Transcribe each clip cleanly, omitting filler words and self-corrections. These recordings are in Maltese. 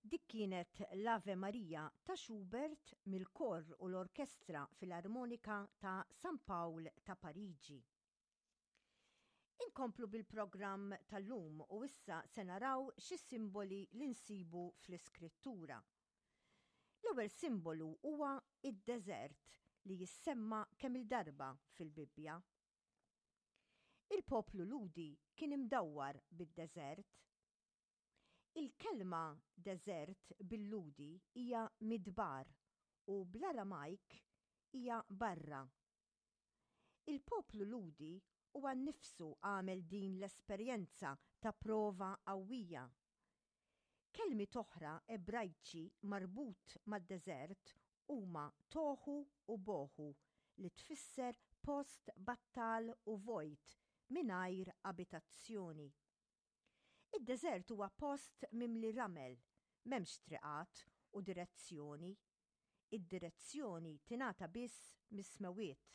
Dik kienet l-Ave Maria ta' Schubert mill-Korr u l-Orkestra Filarmonika ta' San Pawl ta' Pariġi. Inkomplu bil-programm tal-lum u issa se naraw xi simboli li nsibu fl-iskrittura. L-ewwel simbolu huwa id-deżert li jissemma kemm il-darba fil-Bibbja. Il-poplu Ludi kien imdawwar bid-deżert. Il-kelma deżert bil-Ludi hija midbar u bl-Aramajk hija barra. Il-poplu Ludi huwa nnifsu għamel din l-esperjenza ta' prova qawwija. Kelmi oħra Ebrajċi marbut mad-deżert huma toħu u boħu li tfisser post battal u vojt mingħajr abitazzjoni. Id-deżert huwa post mimli ramel, m'hemmx triqat u direzzjoni. Id-direzzjoni tingħata biss mis-smewiet.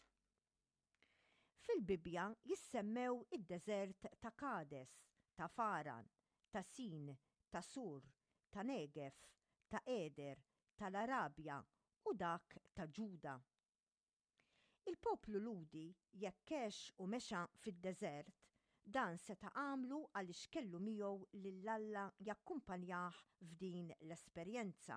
Fil-Bibbja jissemmew id-deżert ta' Kades, ta' Faran, ta' Sin, ta' Sur, ta' Negef, ta' Eder, tal-Arabja u dak ta' Ġuda. Il-poplu Ludi jekk għex u mexa fid-deżert, dan seta' għamlu għaliex kellu miegħu lil Alla jakkumpanjah f'din l-esperjenza.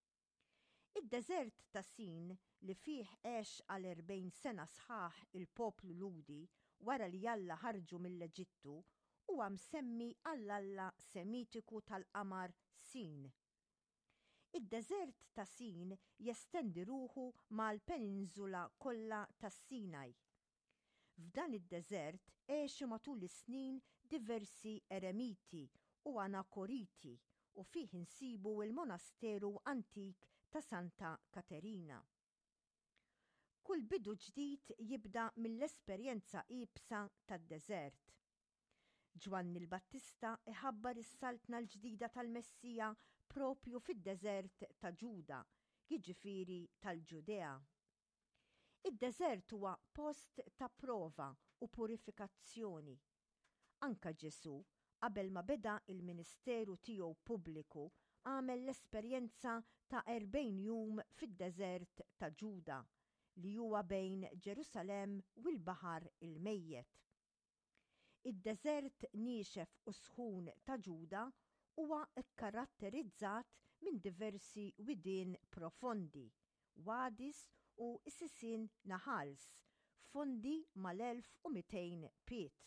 Id-deżert ta' Sin li fih għex għal 40 sena sħaħ il-poplu Ludi wara li Alla ħarġu mill-Eġittu huwa msemmi għall-Alla semitiku tal-qamar Sin. Id-deżert ta' Sin jestendi ruħu mal-peninsula kollha tas-Sinaj. F'dan id-deżert għexu matul is-snin diversi eremiti u anakoriti u fih insibu il-monasteru antik ta' Santa Katerina. Kull bidu ġdid jibda mill-esperjenza iebsa tad-deżert. Ġwanni l-Battista iħabbar is-saltna l-ġdida tal-Messija propju fid-deżert ta' Ġuda, jiġifieri tal-Ġudea. Id-deżert huwa post ta' prova u purifikazzjoni. Anka Ġesu, qabel ma beda il-ministeru tiegħu pubbliku, għamel l-esperjenza ta' 40 jum fid-deżert ta' Ġuda, li huwa bejn Ġerusalemm u l-Baħar il-Mejjet. Id-deżert niexef u sħun ta' Ġuda huwa kkaratterizzat minn diversi widien profondi, wadis u sisin naħals, fondi mal-1200 piet.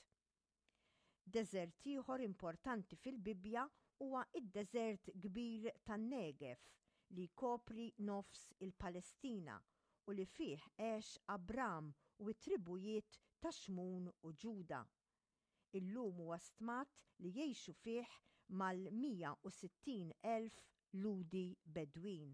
Deżert ieħor importanti fil-Bibbja huwa id-deżert kbir tan-Negef li jkopri nofs il-Palestina u li fih għex Abram u t-tribujiet ta' Xmun u Ġuda. Illum huwa stmat li jgħixu fih mal-160,000 Ludi Bedwin.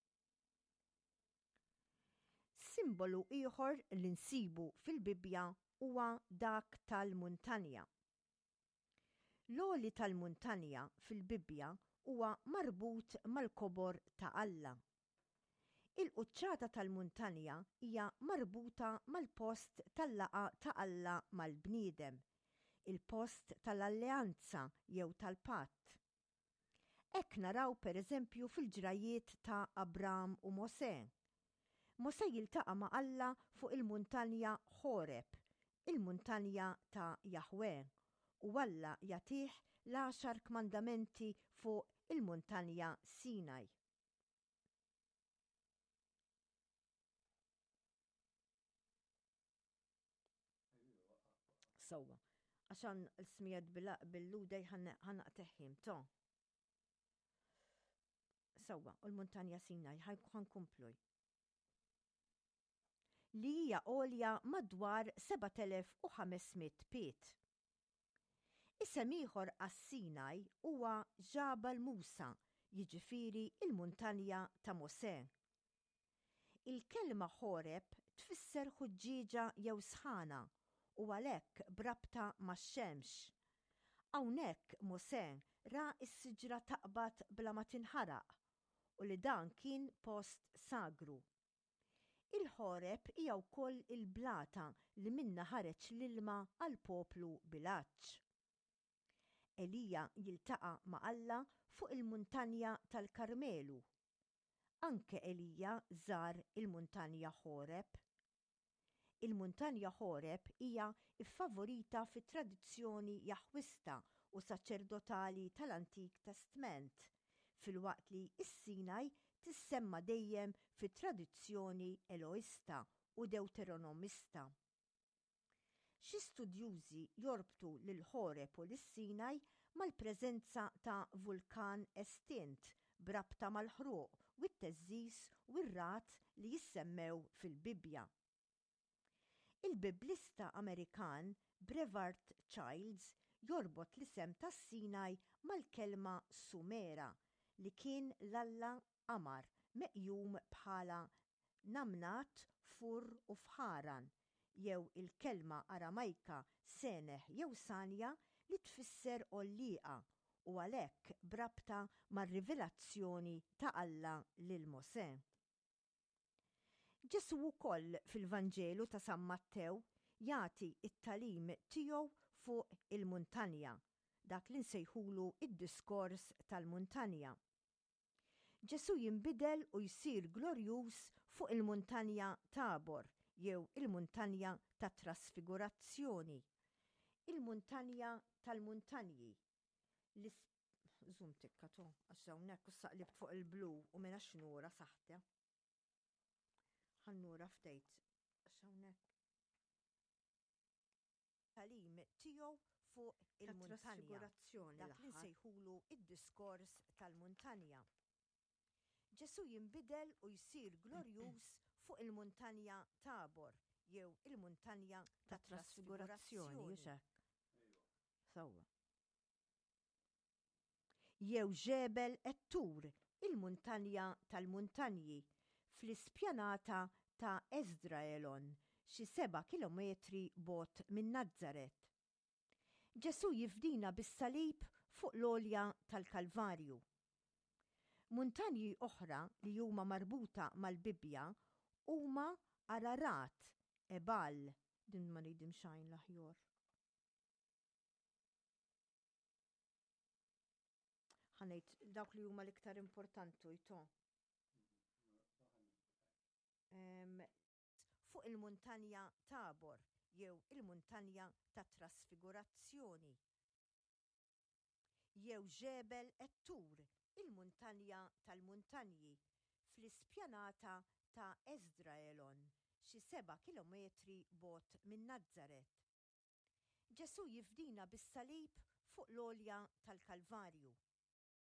Simbolu ieħor li nsibu fil-Bibbja huwa dak tal-muntanja. L-għoli tal-muntanja fil-Bibbja huwa marbut mal-kobor ta' Alla. Il-quċċata tal-muntanja hija marbuta mal-post tal-laqa ta' Alla mal-bniedem, il-post tal-alleanza jew tal-patt. Hekk naraw pereżempju fil-ġrajiet ta' Abram u Mosè. Mosè jiltaqa' ma' Alla fuq il-muntanja Horeb, il-muntanja ta' Jahwe, u Alla jagħtih l-10 kmandamenti fuq il-muntanja Sinaj. Sewwa, għaxan l-smijad bil-ludej ħanaqteħħim, to. Sewwa, u l-muntanja Sinaj ħankumpluj. Li hija għolja madwar 7500 piet. Isem ieħor għas-Sinaj huwa Ġabal Musa, jiġifieri il-muntanja ta' Mosè. Il-kelma Horeb tfisser ħuġġieġa jew sħana u għalhekk brabta max-xemx. Hawnhekk Mosè ra s-siġra taqbad bla ma tinħaraq u li dan kien post sagru. Il-Horeb hija wkoll il-blata li minna ħareġ l-ilma għall-poplu bil-għaġġ. Elija jiltaqa' ma' Alla fuq il-muntanja tal-Karmelu. Anke Elija żar il-muntanja Horeb. Il-muntanja Horeb hija ffavorita fit-tradizzjoni Jaħwista u saċerdotali tal-Antik Testament, filwaqt li s-Sinaj tissemma dejjem fit-tradizzjoni Eloista u Deuteronomista. Xi studjużi jorbtu lil Horeb u lis-Sinaj mal-preżenza ta' vulkan estint brabta mal-ħruq u t-teżżiż u r-rat li jissemmew fil-Bibja. Il-Biblista Amerikan Brevard Childs jorbot l-isem tas-Sinaj mal-kelma Sumera li kien l-Alla qamar meqjum bħala Namnat, Fur u Fħaran, jew il-kelma Aramajka Seneh jew Sanja li tfisser ollieqa u għalhekk brabta mar-rivelazzjoni ta' Alla lil Mosè. Ġesu wkoll fil-Vanġelu ta' San Mattew jagħti t-tagħlim tiegħu fuq il-muntanja, dak li nsejħulu id-diskors tal-muntanja. Ġesu jinbidel u jsir glorjuż fuq il-muntanja Tabor jew il-muntanja tat Trasfigurazzjoni, il-muntanja tal-muntanji. Zoom tikkatu, għax hawnhekk saqlibt fuq il-blu u minna xnura saħte. Ħannura ftejt, għax hawnhekk. Talim tiegħu fuq il-muntanja, dak li nsejħulu id-diskors tal-muntanja. Ġesu jinbidel u jsir glorjuż fuq il-muntanja Tabor jew il-muntanja tat Trasfigurazzjoni Sewwa. Jew ġebel Et-Tur, il-muntanja tal-muntanji, fl-ispjanata ta' Eżdraelon, xi 7 kilometri bogħod minn Nażaret. Ġesu jifdina bis-salib fuq l-għolja tal-Kalvarju. Muntanji oħra li huma marbuta mal-Bibja huma Ararat, Ebal, din ma nidim xajn l-aħjor. Ħanejt dawk li huma l-iktar importanti jto. Fuq il-muntanja Tabor jew il-muntanja tat Trasfigurazzjoni. Jew ġebel Et-Tur, il-muntanja tal-muntanji, fl-ispjanata ta' Eżdraelon, xi 7 kilometri bogħod minn Nażaret. Ġesu jifdina bis-salib fuq l-għolja tal-Kalvarju.